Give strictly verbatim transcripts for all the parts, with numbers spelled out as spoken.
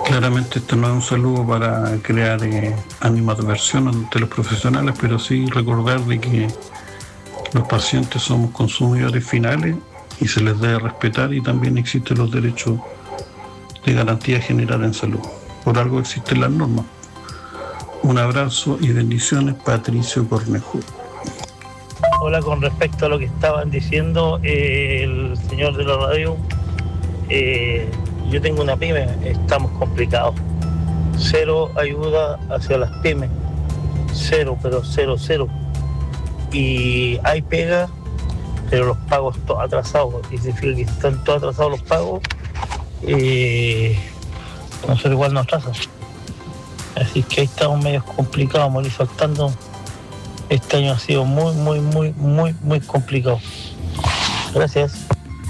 Claramente esto no es un saludo para crear eh, animadversión ante los profesionales, pero sí recordar de que los pacientes somos consumidores finales y se les debe respetar, y también existen los derechos de garantía general en salud. Por algo existen las normas. Un abrazo y bendiciones, Patricio Cornejo. Hola, con respecto a lo que estaban diciendo eh, el señor de la radio, eh, yo tengo una pyme, estamos complicados. Cero ayuda hacia las pymes, cero, pero cero, cero. Y hay pega, pero los pagos todos atrasados, y significa que están todos atrasados los pagos, eh, nosotros igual nos atrasan. Así que ahí estamos medio complicados, morir faltando. Este año ha sido muy, muy, muy, muy, muy complicado. Gracias.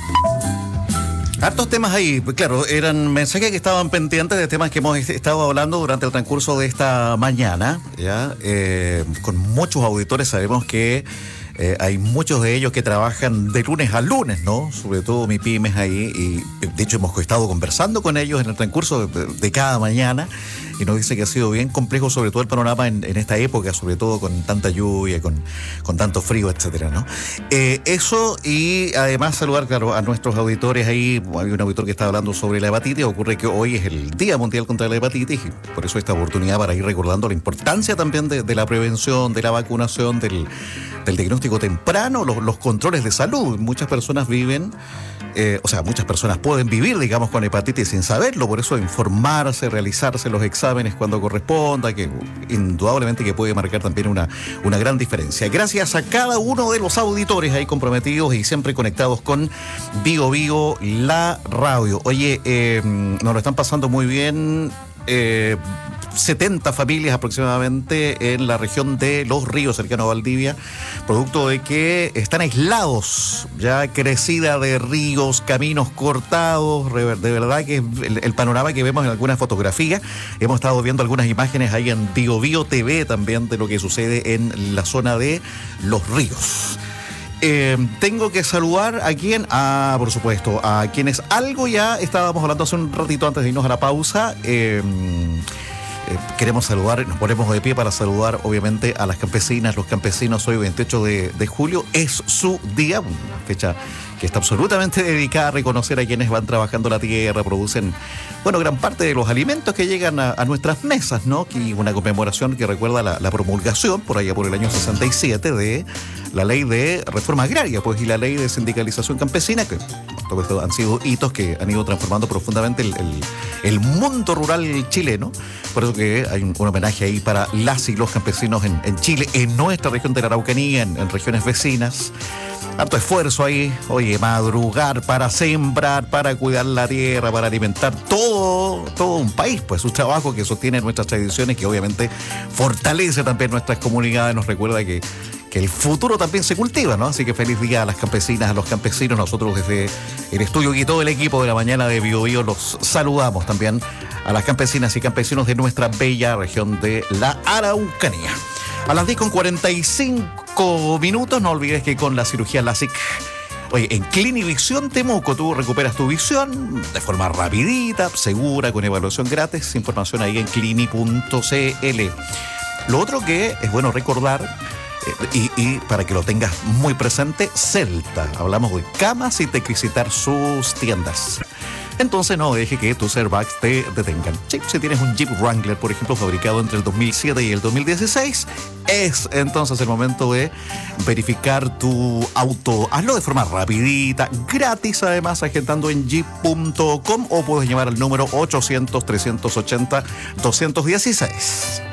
Hartos temas ahí, claro, eran mensajes que estaban pendientes de temas que hemos estado hablando durante el transcurso de esta mañana, ¿ya? Eh, con muchos auditores sabemos que eh, hay muchos de ellos que trabajan de lunes a lunes, ¿no? Sobre todo mi pymes ahí, y de hecho hemos estado conversando con ellos en el transcurso de, de cada mañana, y nos dice que ha sido bien complejo, sobre todo el panorama en, en esta época, sobre todo con tanta lluvia, con, con tanto frío, etcétera, ¿no? Eh, eso, y además saludar, claro, a nuestros auditores ahí. Hay un auditor que está hablando sobre la hepatitis. Ocurre que hoy es el Día Mundial contra la Hepatitis, y por eso esta oportunidad para ir recordando la importancia también de, de la prevención, de la vacunación, del, del diagnóstico temprano, los, los controles de salud. Muchas personas viven, eh, o sea, muchas personas pueden vivir, digamos, con hepatitis sin saberlo. Por eso informarse, realizarse los exámenes cuando corresponda, que indudablemente que puede marcar también una, una gran diferencia. Gracias a cada uno de los auditores ahí comprometidos y siempre conectados con Vigo Vigo, la radio. Oye, eh, nos lo están pasando muy bien. Eh, setenta familias aproximadamente en la región de Los Ríos, cercano a Valdivia, producto de que están aislados, ya crecida de ríos, caminos cortados. De verdad que el, el panorama que vemos en algunas fotografías, hemos estado viendo algunas imágenes ahí en Vigo Vigo T V también de lo que sucede en la zona de Los Ríos. Eh, tengo que saludar a quien, ah, por supuesto, a quienes algo ya estábamos hablando hace un ratito antes de irnos a la pausa. Eh, Eh, queremos saludar, nos ponemos de pie para saludar obviamente a las campesinas, los campesinos. Hoy veintiocho de, de julio es su día, una fecha que está absolutamente dedicada a reconocer a quienes van trabajando la tierra, producen, bueno, gran parte de los alimentos que llegan a, a nuestras mesas, ¿no? Y una conmemoración que recuerda la, la promulgación por allá por el año sesenta y siete de la ley de reforma agraria, pues, y la ley de sindicalización campesina, que todo esto han sido hitos que han ido transformando profundamente el, el, el mundo rural chileno. Por eso que hay un, un homenaje ahí para las y los campesinos en, en Chile, en nuestra región de la Araucanía, en, en regiones vecinas. Harto esfuerzo ahí, oye, madrugar para sembrar, para cuidar la tierra, para alimentar todo, todo un país, pues un trabajo que sostiene nuestras tradiciones, que obviamente fortalece también nuestras comunidades, nos recuerda que, que el futuro también se cultiva, ¿no? Así que feliz día a las campesinas, a los campesinos. Nosotros desde el estudio y todo el equipo de la mañana de Bio Bio los saludamos también a las campesinas y campesinos de nuestra bella región de la Araucanía. A las diez con cuarenta y cinco minutos, no olvides que con la cirugía LASIK, oye, en Clinivisión Temuco tú recuperas tu visión de forma rapidita, segura, con evaluación gratis. Información ahí en clini punto c l. Lo otro que es bueno recordar, eh, y, y para que lo tengas muy presente, Celta. Hablamos de camas y de visitar sus tiendas. Entonces no deje que tus airbags te detengan. Sí, si tienes un Jeep Wrangler, por ejemplo, fabricado entre el dos mil siete y el dos mil dieciséis, es entonces el momento de verificar tu auto. Hazlo de forma rapidita, gratis además, agendando en jeep punto com, o puedes llamar al número ochocientos, trescientos ochenta, doscientos dieciséis.